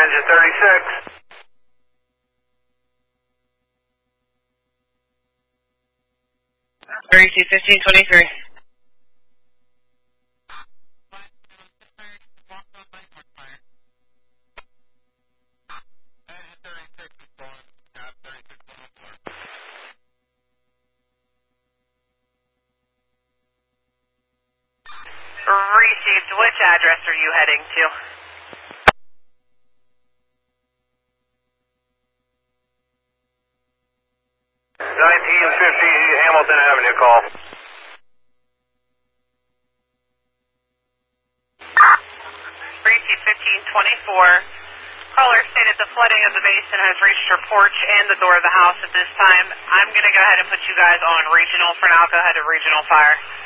engine 36. REC 1523. Received. Which address are you heading to? 1950 Hamilton Avenue call. Received 1524. Caller stated the flooding of the basin has reached her porch and the door of the house at this time. I'm going to go ahead and put you guys on regional for now. Go ahead to regional fire.